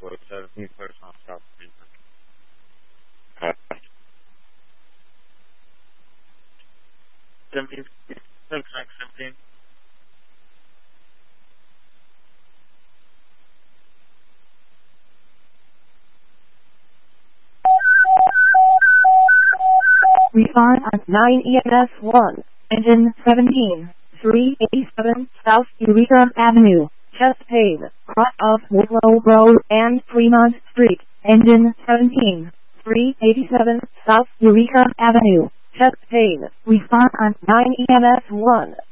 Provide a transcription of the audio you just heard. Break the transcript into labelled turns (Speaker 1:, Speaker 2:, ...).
Speaker 1: for 17 first on South Street. 17, 17.
Speaker 2: Refund on 9 EMS 1, engine 17, 387 South Eureka Avenue, Chesapeake, cross of Woodlow Road and Fremont Street, engine 17, 387 South Eureka Avenue, Chesapeake. Refund on 9 EMS 1.